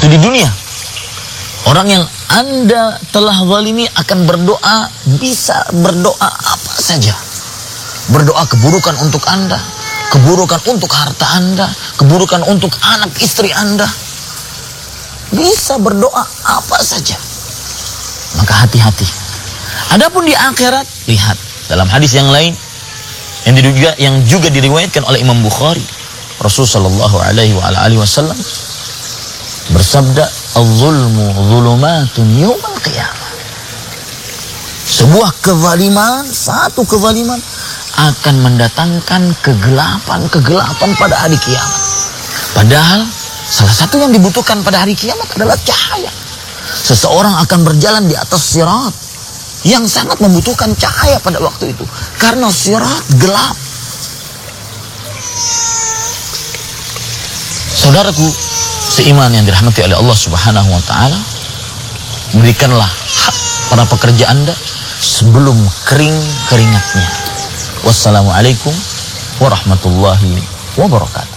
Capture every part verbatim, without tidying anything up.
Itu di dunia. Orang yang Anda telah zalimi akan berdoa, bisa berdoa apa saja. Berdoa keburukan untuk Anda, keburukan untuk harta Anda, keburukan untuk anak istri Anda. Bisa berdoa apa saja. Maka hati-hati. Adapun di akhirat, lihat dalam hadis yang lain yang juga yang juga diriwayatkan oleh Imam Bukhari, Rasulullah Shallallahu Alaihi Wasallam bersabda, "Al-zulmu zulumatun yaumal qiyamah." Sebuah kezaliman, satu kezaliman akan mendatangkan kegelapan-kegelapan pada hari kiamat. Padahal salah satu yang dibutuhkan pada hari kiamat adalah cahaya. Seseorang akan berjalan di atas sirat yang sangat membutuhkan cahaya pada waktu itu, karena sirat gelap. Saudaraku seiman yang dirahmati oleh Allah Subhanahu wa taala, berikanlah hak para pekerja Anda sebelum kering keringatnya. Wassalamualaikum warahmatullahi wabarakatuh.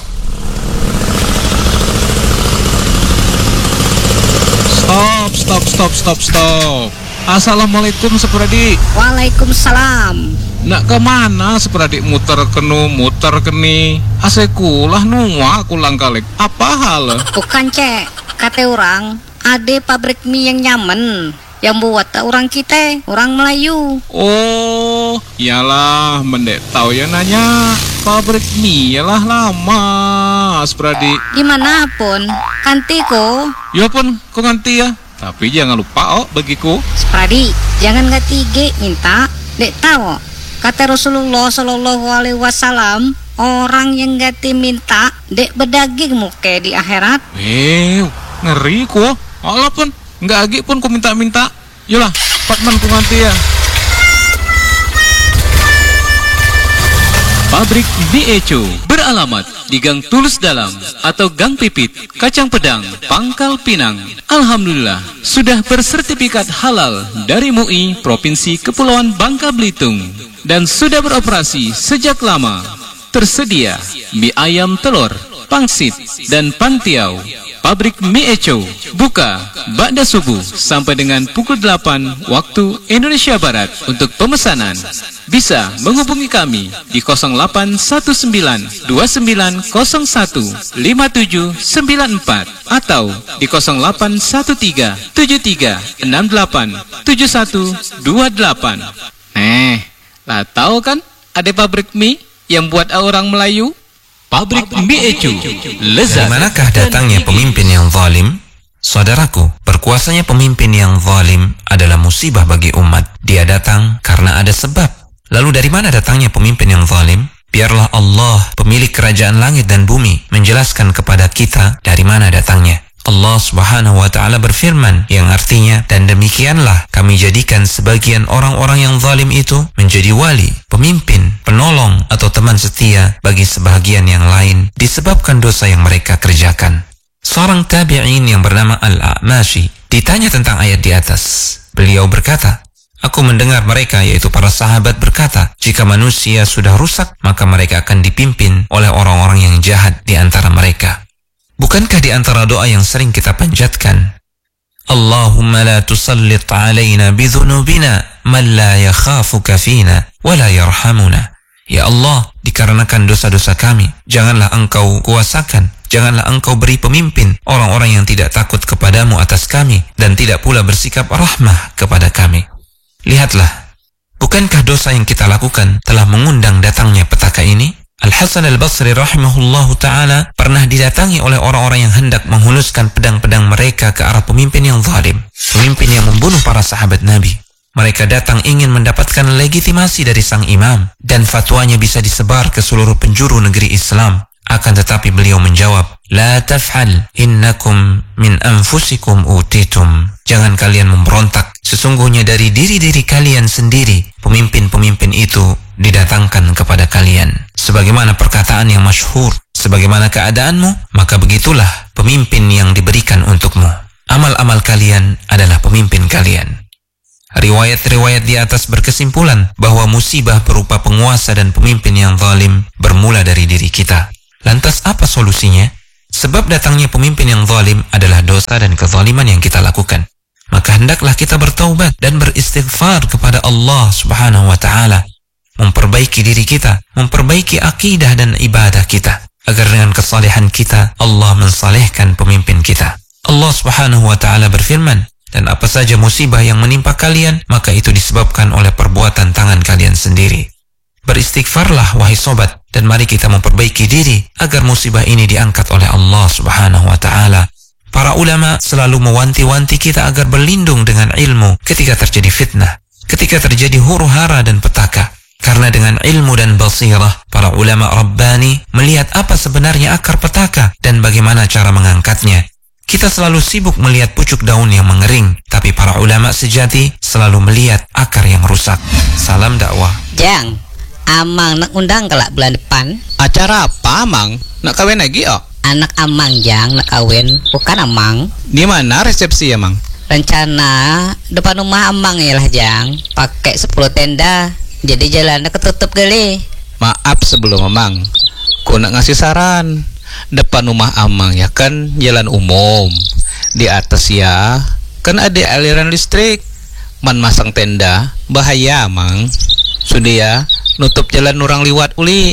Stop, stop, stop, stop, stop. Assalamualaikum Sepradi. Waalaikumsalam. Nak kemana Sepradi? Muter kenu, muter keni. Asekulah nuwa kulang kalik. Apa hal? Bukan cek, kata orang ada pabrik mie yang nyaman, yang buat orang kita, orang Melayu. Oh, iyalah, mendek tahu ya nanya. Pabrik mie lah lama Sepradi. Dimanapun, kantiko. Ya pun, kok nganti ya. Tapi jangan lupa oh bagiku. Spradi, jangan gak tiga minta. Dek tahu, kata Rasulullah Shallallahu Alaihi Wasallam, orang yang gak minta dek berdaging muka di akhirat. Eh, ngeri ku. Allah pun nggak agi pun ku minta-minta. Yolah, Patman ku nganti ya. Pabrik Mie Eco beralamat di Gang Tulus Dalam atau Gang Pipit, Kacang Pedang, Pangkal Pinang. Alhamdulillah sudah bersertifikat halal dari M U I Provinsi Kepulauan Bangka Belitung dan sudah beroperasi sejak lama. Tersedia mie ayam telur, pangsit, dan pantiau. Pabrik Mie Eco buka ba'da subuh sampai dengan pukul delapan waktu Indonesia Barat. Untuk pemesanan bisa menghubungi kami di nol delapan satu sembilan dua sembilan nol satu lima tujuh sembilan empat atau di nol delapan satu tiga tujuh tiga enam delapan tujuh satu dua delapan. Eh, lah tahu kan ada pabrik mie yang buat orang Melayu? Pabrik Mie Eco, lezat. Dari manakah datangnya pemimpin yang zalim? Saudaraku, berkuasanya pemimpin yang zalim adalah musibah bagi umat. Dia datang karena ada sebab. Lalu dari mana datangnya pemimpin yang zalim? Biarlah Allah, pemilik kerajaan langit dan bumi, menjelaskan kepada kita dari mana datangnya. Allah Subhanahu wa ta'ala berfirman yang artinya, dan demikianlah kami jadikan sebagian orang-orang yang zalim itu menjadi wali, pemimpin, penolong atau teman setia bagi sebagian yang lain disebabkan dosa yang mereka kerjakan. Seorang tabi'in yang bernama Al-A'mashi ditanya tentang ayat di atas. Beliau berkata, aku mendengar mereka, yaitu para sahabat, berkata, jika manusia sudah rusak, maka mereka akan dipimpin oleh orang-orang yang jahat di antara mereka. Bukankah di antara doa yang sering kita panjatkan, Allahumma la tusallit alaina bidhunubina man la yakhafuka fina wa la yarhamuna. Ya Allah, dikarenakan dosa-dosa kami, janganlah engkau kuasakan, janganlah engkau beri pemimpin orang-orang yang tidak takut kepadamu atas kami dan tidak pula bersikap rahmah kepada kami. Lihatlah, bukankah dosa yang kita lakukan telah mengundang datangnya petaka ini? Al-Hasan Al-Basri rahimahullahu ta'ala pernah didatangi oleh orang-orang yang hendak menghuluskan pedang-pedang mereka ke arah pemimpin yang zalim, pemimpin yang membunuh para sahabat Nabi. Mereka datang ingin mendapatkan legitimasi dari sang imam dan fatwanya bisa disebar ke seluruh penjuru negeri Islam. Akan tetapi beliau menjawab, La taf'al innakum min anfusikum utitum. Jangan kalian memberontak, sesungguhnya dari diri-diri kalian sendiri pemimpin-pemimpin itu didatangkan kepada kalian. Sebagaimana perkataan yang masyhur, sebagaimana keadaanmu, maka begitulah pemimpin yang diberikan untukmu. Amal-amal kalian adalah pemimpin kalian. Riwayat-riwayat di atas berkesimpulan bahwa musibah berupa penguasa dan pemimpin yang zalim bermula dari diri kita. Lantas apa solusinya? Sebab datangnya pemimpin yang zalim adalah dosa dan kezaliman yang kita lakukan. Maka hendaklah kita bertaubat dan beristighfar kepada Allah Subhanahu wa taala, memperbaiki diri kita, memperbaiki akidah dan ibadah kita, agar dengan kesalehan kita Allah mensalehkan pemimpin kita. Allah Subhanahu wa taala berfirman, dan apa saja musibah yang menimpa kalian, maka itu disebabkan oleh perbuatan tangan kalian sendiri. Beristighfarlah wahai sobat, dan mari kita memperbaiki diri agar musibah ini diangkat oleh Allah Subhanahu wa taala. Para ulama selalu mewanti-wanti kita agar berlindung dengan ilmu ketika terjadi fitnah, ketika terjadi huru-hara dan petaka. Karena dengan ilmu dan basirah, para ulama Rabbani melihat apa sebenarnya akar petaka dan bagaimana cara mengangkatnya. Kita selalu sibuk melihat pucuk daun yang mengering, tapi para ulama sejati selalu melihat akar yang rusak. Salam dakwah. Jang, Amang nak undang kelak bulan depan. Acara apa, Amang? Nak kawin lagi, oh? Anak Amang, Jang, nak kawin. Bukan Amang. Di mana resepsi, Amang? Rencana depan rumah Amang ya lah, Jang. Pakai sepuluh tenda. Jadi jalannya ketutup gali. Maaf sebelum, Amang. Ku nak ngasih saran. Depan rumah Amang ya kan jalan umum. Di atas ya kan ada aliran listrik. Man masang tenda bahaya, Amang. Sudah ya, nutup jalan orang liwat uli.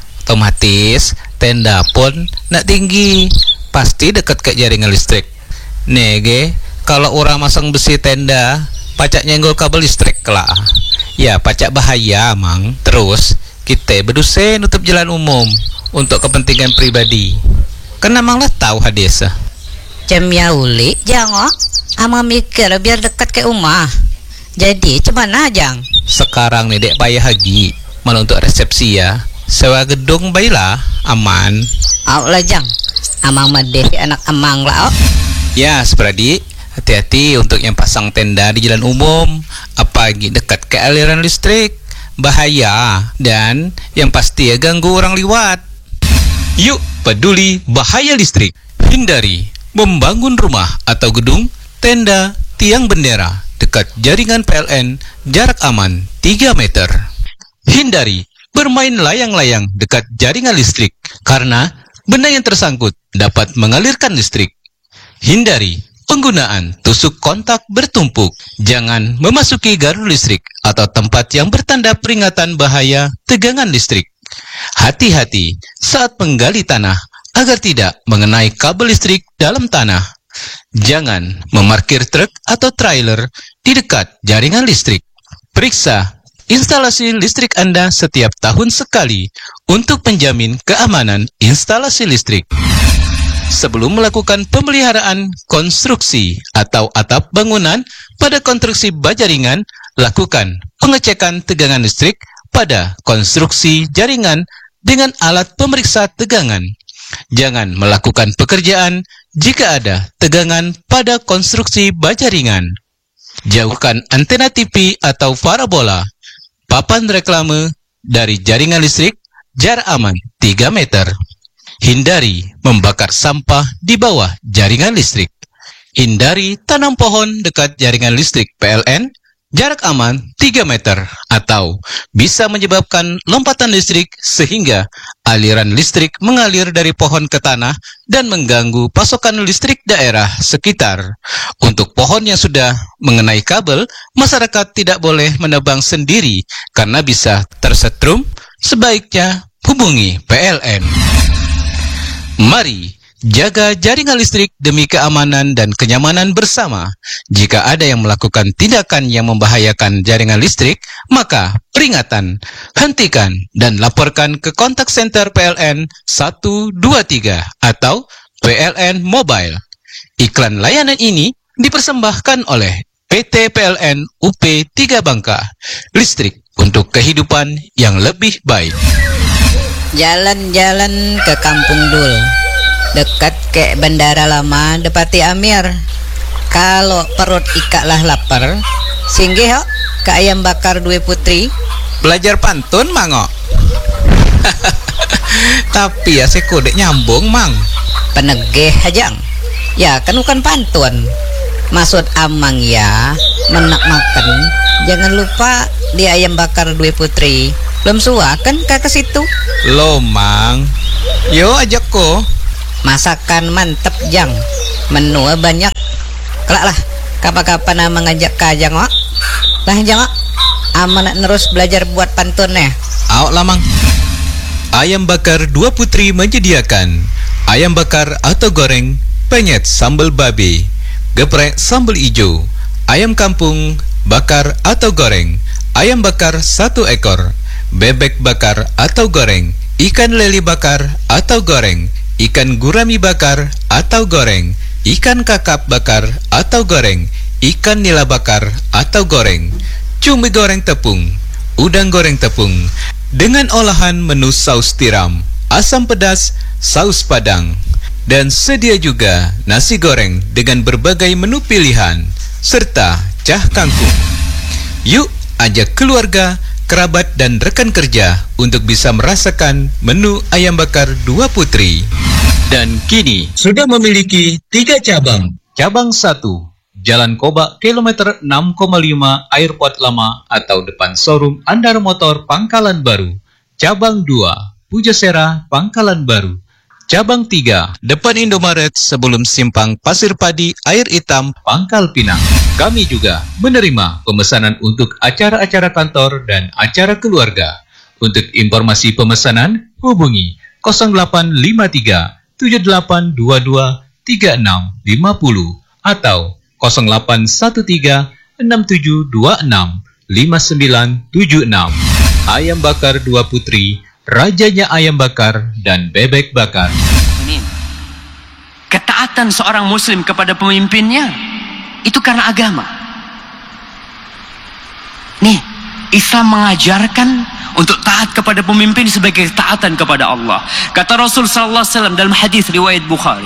Otomatis tenda pun nak tinggi, pasti dekat ke jaringan listrik. Nege, kalau orang masang besi tenda, pacak nyenggol kabel listrik kelak. Ya, pacak bahaya, Amang. Terus kita berduse nutup jalan umum untuk kepentingan pribadi. Kan Amang lah tahu hadisah. Jam ya uli, Jang, oh. Amang mikir biar dekat ke rumah. Jadi cemana, Jang? Sekarang nih dek payah lagi. Malah untuk resepsi ya, sewa gedung baiklah, aman. Au lah, Jang. Amang madeh anak Amang lah, oh. Ya, Spradi, hati-hati untuk yang pasang tenda di jalan umum, apalagi dekat ke aliran listrik. Bahaya, dan yang pasti ya ganggu orang liwat. Yuk, peduli bahaya listrik. Hindari membangun rumah atau gedung, tenda, tiang bendera dekat jaringan P L N, jarak aman tiga meter. Hindari bermain layang-layang dekat jaringan listrik, karena benda yang tersangkut dapat mengalirkan listrik. Hindari penggunaan tusuk kontak bertumpuk. Jangan memasuki gardu listrik atau tempat yang bertanda peringatan bahaya tegangan listrik. Hati-hati saat menggali tanah agar tidak mengenai kabel listrik dalam tanah. Jangan memarkir truk atau trailer di dekat jaringan listrik. Periksa instalasi listrik Anda setiap tahun sekali untuk menjamin keamanan instalasi listrik. Sebelum melakukan pemeliharaan konstruksi atau atap bangunan pada konstruksi baja ringan, lakukan pengecekan tegangan listrik pada konstruksi jaringan dengan alat pemeriksa tegangan. Jangan melakukan pekerjaan jika ada tegangan pada konstruksi baja ringan. Jauhkan antena T V atau parabola, papan reklame dari jaringan listrik, jarak aman tiga meter. Hindari membakar sampah di bawah jaringan listrik. Hindari tanam pohon dekat jaringan listrik P L N, jarak aman tiga meter, atau bisa menyebabkan lompatan listrik sehingga aliran listrik mengalir dari pohon ke tanah dan mengganggu pasokan listrik daerah sekitar. Untuk pohon yang sudah mengenai kabel, masyarakat tidak boleh menebang sendiri karena bisa tersetrum. Sebaiknya hubungi P L N. Mari jaga jaringan listrik demi keamanan dan kenyamanan bersama. Jika ada yang melakukan tindakan yang membahayakan jaringan listrik, maka peringatan, hentikan, dan laporkan ke kontak center P L N satu dua tiga atau P L N Mobile. Iklan layanan ini dipersembahkan oleh P T P L N U P tiga Bangka. Listrik untuk kehidupan yang lebih baik. Jalan-jalan ke Kampung Dul, dekat ke Bandara Lama Depati Amir. Kalau perut Ika lah lapar, singgih ho ke ayam bakar Due Putri. Belajar pantun, Mango. Tapi ya si kudek nyambung, Mang. Penegeh hajang. Ya kan bukan pantun. Maksud Amang ya, menak makan. Jangan lupa di ayam bakar Due Putri. Belum suah kan kakak situ? Lo, Mang. Yo ajak ko. masakan mantep jang, menu banyak. Kelak lah kapan-kapan ama ngajak kajang wak lah jang wak ama nak terus belajar buat pantunnya. Awak lamang. Ayam bakar dua putri menyediakan ayam bakar atau goreng, penyet sambal babi, geprek sambal ijo, ayam kampung bakar atau goreng, ayam bakar satu ekor, bebek bakar atau goreng, ikan lele bakar atau goreng, ikan gurami bakar atau goreng, ikan kakap bakar atau goreng, ikan nila bakar atau goreng, cumi goreng tepung, udang goreng tepung, dengan olahan menu saus tiram, asam pedas, saus padang, dan sedia juga nasi goreng dengan berbagai menu pilihan, serta cah kangkung. Yuk ajak keluarga, kerabat, dan rekan kerja untuk bisa merasakan menu ayam bakar dua putri. Dan kini sudah memiliki tiga cabang. Cabang satu, Jalan Kobak kilometer enam koma lima Airport Lama atau depan showroom Andar Motor Pangkalan Baru. Cabang dua, Pujasera Pangkalan Baru. Cabang tiga, depan Indomaret sebelum simpang Pasir Padi Air Hitam Pangkal Pinang. Kami juga menerima pemesanan untuk acara-acara kantor dan acara keluarga. Untuk informasi pemesanan hubungi nol delapan lima tiga tujuh delapan dua dua tiga enam lima nol atau nol delapan satu tiga enam tujuh dua enam lima sembilan tujuh enam. Ayam bakar dua putri, rajanya ayam bakar dan bebek bakar. Ini ketaatan seorang muslim kepada pemimpinnya itu karena agama. Nih, Islam mengajarkan untuk taat kepada pemimpin sebagai ketaatan kepada Allah. Kata Rasul sallallahu alaihi wasallam dalam hadis riwayat Bukhari,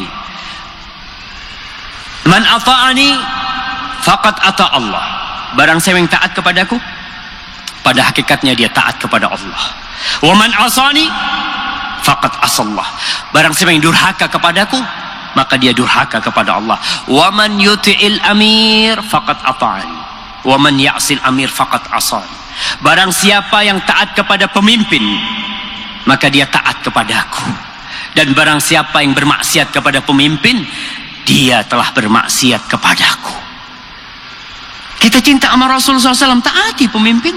"Man ata'ani faqad ata Allah." Barang siapa yang taat kepadaku, pada hakikatnya dia taat kepada Allah. "Wa man asani faqad asallah." Barang siapa yang durhaka kepadaku, maka dia durhaka kepada Allah. "Wa man yuti'il amir faqad ata'ani, wa man ya'sil amir faqad asani." Barang siapa yang taat kepada pemimpin, maka dia taat kepadaku. Dan barang siapa yang bermaksiat kepada pemimpin, dia telah bermaksiat kepadaku. Kita cinta sama Rasulullah sallallahu alaihi wasallam, taati pemimpin.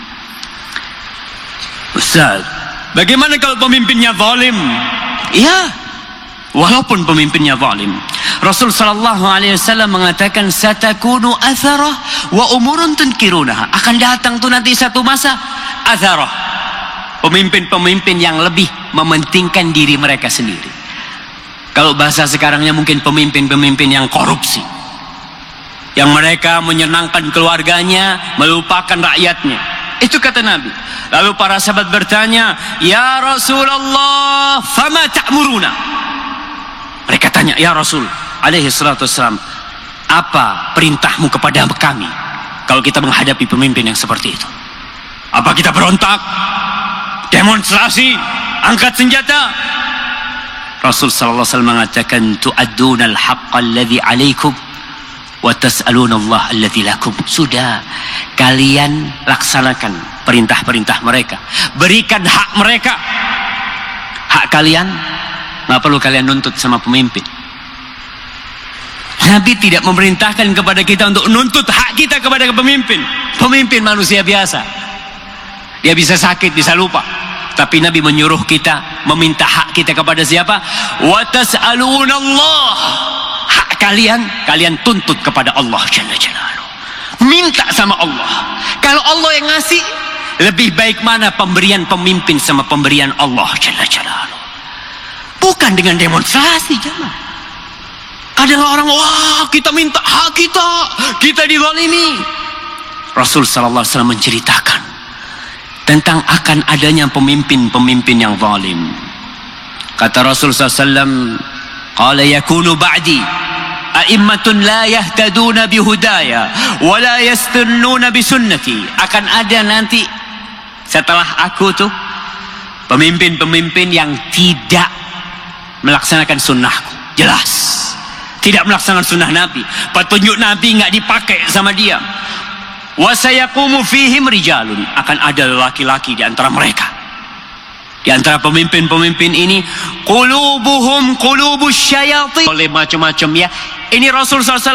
Ustaz, bagaimana kalau pemimpinnya zalim? Ya, walaupun pemimpinnya zalim. Rasul sallallahu alaihi wasallam mengatakan, "Satakunu atharah wa umurun tunkirunaha." Akan datang tuh nanti satu masa atharah, pemimpin-pemimpin yang lebih mementingkan diri mereka sendiri. Kalau bahasa sekarangnya mungkin pemimpin-pemimpin yang korupsi, yang mereka menyenangkan keluarganya, melupakan rakyatnya. Itu kata Nabi. Lalu para sahabat bertanya, "Ya Rasulullah, fama ta'muruna?" Mereka tanya, "Ya Rasul alaihi salatu wassalam, apa perintahmu kepada kami kalau kita menghadapi pemimpin yang seperti itu? Apa kita berontak, demonstrasi, angkat senjata?" Rasul sallallahu alaihi wasallam mengatakan, "Tu'adduna al-haqqa alladhi 'alaikum wa tas'aluna Allah alladhi lakum." Sudah, kalian laksanakan perintah-perintah mereka, berikan hak mereka, hak kalian. Nggak perlu kalian nuntut sama pemimpin. Nabi tidak memerintahkan kepada kita untuk nuntut hak kita kepada pemimpin. Pemimpin manusia biasa, dia bisa sakit, bisa lupa. Tapi Nabi menyuruh kita meminta hak kita kepada siapa? Wa tas'aluna Allah. Hak kalian, kalian tuntut kepada Allah Jalla Jalaluhu. Minta sama Allah. Kalau Allah yang ngasih, lebih baik mana pemberian pemimpin sama pemberian Allah Jalla Jalaluhu. Bukan dengan demonstrasi, jangan. Kadang orang, wah kita minta hak kita, kita dizalimi. Rasul sallallahu alaihi wasallam menceritakan tentang akan adanya pemimpin-pemimpin yang zalim. Kata Rasul sallallahu alaihi wasallam, "Qala yakunu ba'di a'immatun la yahtaduna bihudaya wa la yastunnuna bisunnati." Akan ada nanti setelah aku tuh pemimpin-pemimpin yang tidak melaksanakan sunnahku. Jelas tidak melaksanakan sunnah Nabi, petunjuk Nabi nggak dipakai sama dia. Wa sayaqumu fihim rijalun, akan ada laki-laki di antara mereka Di antara pemimpin-pemimpin ini, qulubuhum qulubus syayatin, oleh macam-macam ya. Ini Rasul sallallahu alaihi wasallam